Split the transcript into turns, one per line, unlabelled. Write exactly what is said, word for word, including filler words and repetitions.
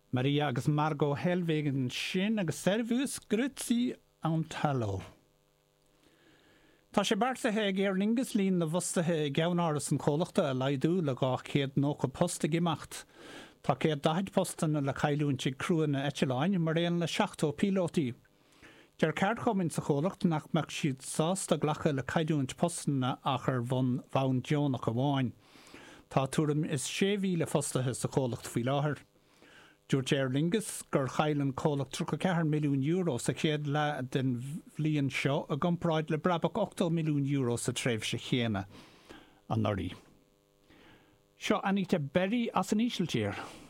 Maria agus Margot Helvegen sin agus Servus Grützi an taló. Tá sé bartathe ag Aer Lingus lín na bhustathe geabhanáras an chomhlachta a laidú le gá céad nócha posta gimacht. Tá céad daid postan le cailúnte cruúin na Eteláin mar réon le seachtó pilótaí. Dear ceart chominn sa chomhlacht nach meach siad sásta ghlacha le cailúnt postanna achar von bhain Jonach a bháin. Tá túram is sé mhíle fostathe sa chomhlacht faoi láthair. Dúirt Aer Lingus gur chaileann chomhlacht tríocha ceathair milliún euro sa chéad le den bhliain seo a gcompráid le brabach ochtó milliún euro sa tréimh sa chéana an norí. Seo Anita Berry as an ísiltír.